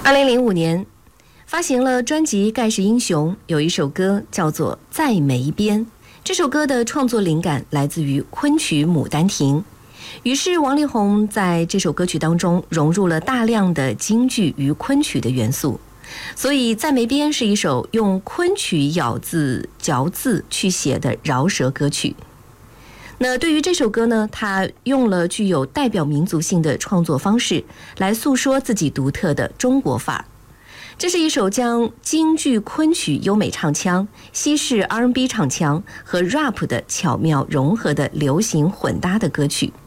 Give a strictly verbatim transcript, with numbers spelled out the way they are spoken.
二零零五年发行了专辑《盖世英雄》，有一首歌叫做《在梅边》。这首歌的创作灵感来自于昆曲《牡丹亭》，于是王力宏在这首歌曲当中融入了大量的京剧与昆曲的元素。所以在梅边是一首用昆曲咬字嚼字去写的饶舌歌曲。那对于这首歌呢，他用了具有代表民族性的创作方式来诉说自己独特的中国范儿。这是一首将京剧昆曲优美唱腔、西式 R and B 唱腔和 rap 的巧妙融合的流行混搭的歌曲。